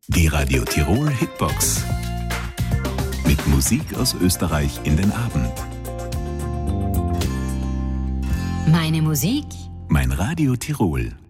Die Radio Tirol Hitbox. Mit Musik aus Österreich in den Abend. Meine Musik. Mein Radio Tirol.